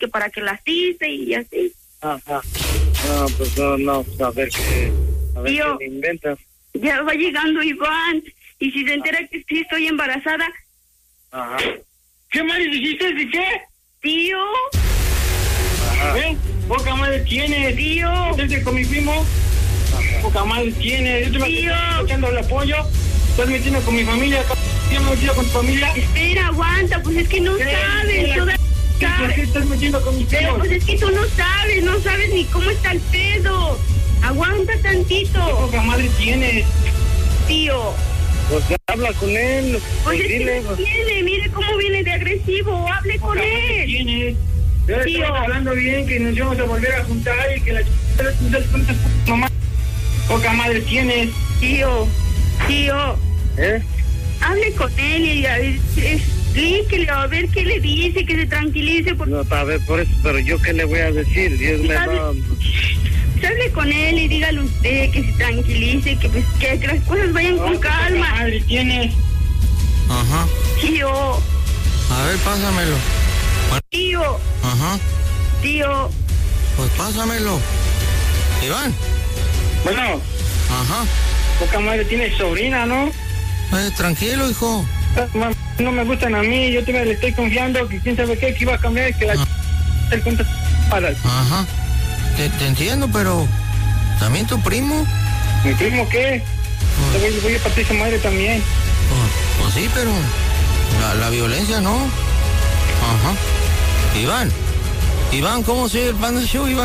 que para que la asiste y así. Ajá. No, pues no, a ver qué Tío, le inventas. ya va llegando Iván, y si se entera que sí estoy embarazada. Ajá. ¿Qué madre dijiste? ¿De qué? Tío, Ajá. Poca madre tienes. tío, Estás con mi primo. Poca madre tienes. Yo te Tío. estoy echando el apoyo. Estás metiendo con mi familia. Yo me he metido con tu familia. espera, aguanta, pues es que no ¿Qué? sabes, todavía ¿Por sabes. qué estás metiendo con mis Pero primos? pues es que tú no sabes ni cómo está el pedo. Aguanta ¿Qué tantito, poca madre tienes? tío. Pues ya habla con él. Pues es dile, que no viene, mire cómo viene de agresivo, hable con Poca madre él. tienes. Tío. Estamos hablando bien, que nos íbamos a volver a juntar y que la mamá. Poca madre tienes. Tío, ¿Eh? hable con él y explíquele a ver qué le dice, que se tranquilice, porque No, a ver, por eso, pero yo qué le voy a decir. Dios me ¿Sabe? va. pues hable con él y dígale usted que se tranquilice, que pues que las cosas vayan con Poca calma. madre tienes. Ajá. Tío, A ver, pásamelo. tío, Ajá. tío, Pues pásamelo. Iván. Bueno, Ajá. poca madre tienes sobrina, ¿no? Tranquilo, hijo. No me gustan a mí, yo le estoy confiando que quién sabe qué, que iba a cambiar, que la se cuenta para Ajá. Te entiendo, pero ¿también tu primo? mi primo qué, voy a partir su madre también. Pues sí, pero la violencia no. Ajá. Iván, ¿cómo sigue el Panda Show, Iván?